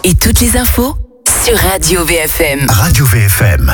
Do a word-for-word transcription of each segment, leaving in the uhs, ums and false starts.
et toutes les infos sur Radio V F M. Radio V F M.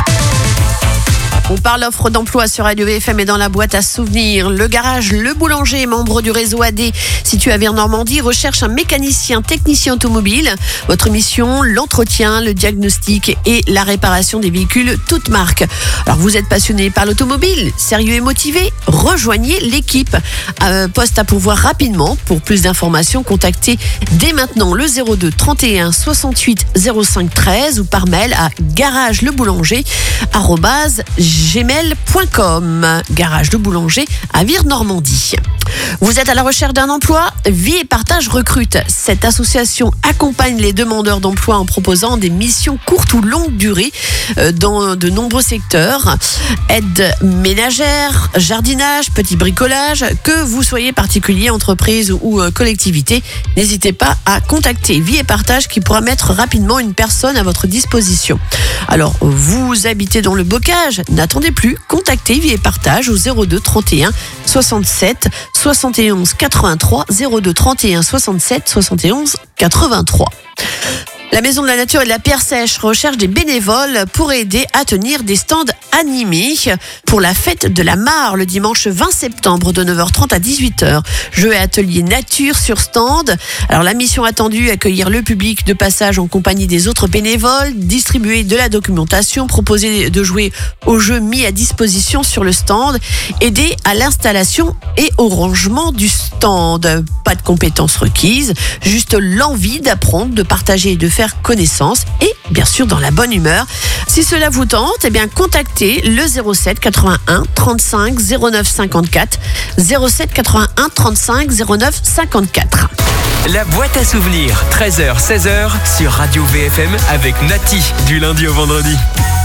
On parle offre d'emploi sur Radio V F M et dans la boîte à souvenirs. Le garage Le Boulanger, membre du réseau A D, situé à Vire-Normandie, recherche un mécanicien technicien automobile. Votre mission, l'entretien, le diagnostic et la réparation des véhicules toutes marques. Alors vous êtes passionné par l'automobile, sérieux et motivé, rejoignez l'équipe. Euh, poste à pourvoir rapidement. Pour plus d'informations, contactez dès maintenant le zéro deux trente et un soixante-huit zéro cinq treize ou par mail à garageleboulanger arobase gmail point com. Garage Le Boulanger à Vire-Normandie. Vous êtes à la recherche d'un emploi? Vie et Partage recrute. Cette association accompagne les demandeurs d'emploi en proposant des missions courtes ou longue durée dans de nombreux secteurs. Aide ménagère, jardinage, petit bricolage. Que vous soyez particulier, entreprise ou collectivité, n'hésitez pas à contacter Vie et Partage qui pourra mettre rapidement une personne à votre disposition. Alors, vous habitez dans le Bocage? N'attendez plus, contactez Vie et Partage au zéro deux trente et un soixante-sept soixante et onze quatre-vingt-trois, zéro deux trente et un soixante-sept soixante et onze quatre-vingt-trois. La Maison de la Nature et de la Pierre Sèche recherche des bénévoles pour aider à tenir des stands animés pour la fête de la Mare le dimanche vingt septembre de neuf heures trente à dix-huit heures. Jeux et ateliers nature sur stand. Alors la mission attendue, accueillir le public de passage en compagnie des autres bénévoles, distribuer de la documentation, proposer de jouer aux jeux mis à disposition sur le stand, aider à l'installation et au rangement du stand. Pas de compétences requises, juste l'envie d'apprendre, de partager et de faire connaissance et bien sûr dans la bonne humeur. Si cela vous tente, eh bien contactez le zéro sept quatre-vingt-un trente-cinq zéro neuf cinquante-quatre, zéro sept quatre-vingt-un trente-cinq zéro neuf cinquante-quatre. La boîte à souvenirs, treize heures seize heures sur Radio V F M avec Nati du lundi au vendredi.